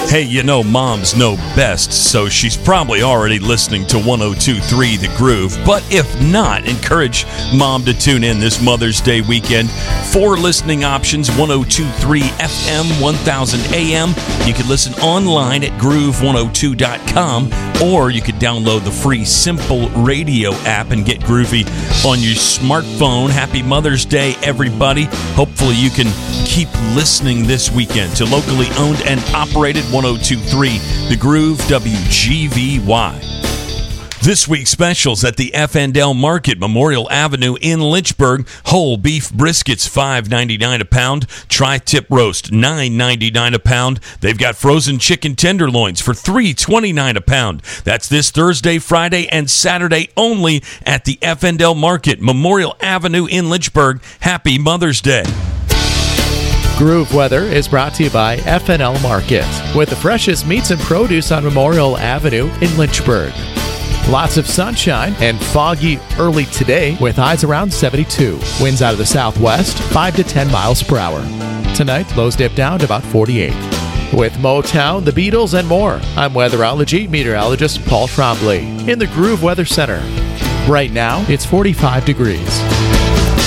Hey, you know moms know best, so she's probably already listening to 102.3 The Groove. But if not, encourage mom to tune in this Mother's Day weekend. 4 listening options, 102.3 FM, 1000 AM. You can listen online at groove102.com, or you could download the free Simple Radio app and get groovy on your smartphone. Happy Mother's Day, everybody. Hopefully you can keep listening this weekend to locally owned and operated 102.3 The Groove WGVY. This week's specials at the F&L Market, Memorial Avenue in Lynchburg. Whole beef briskets, $5.99 a pound. Tri-tip roast, $9.99 a pound. They've got frozen chicken tenderloins for $3.29 a pound. That's this Thursday, Friday, and Saturday only at the F&L Market, Memorial Avenue in Lynchburg. Happy Mother's Day. Groove Weather is brought to you by F&L Market, with the freshest meats and produce on Memorial Avenue in Lynchburg. Lots of sunshine and foggy early today with highs around 72. Winds out of the southwest, 5 to 10 miles per hour. Tonight, lows dip down to about 48. With Motown, the Beatles, and more, I'm weatherology meteorologist Paul Trombley in the Groove Weather Center. Right now, it's 45 degrees.